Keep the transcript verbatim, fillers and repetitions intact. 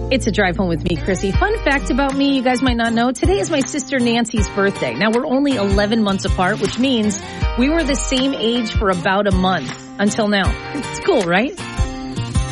It's a drive home with me, Chrissy. Fun fact about me, you guys might not know, today is my sister Nancy's birthday. Now, we're only eleven months apart, which means we were the same age for about a month until now. It's cool, right?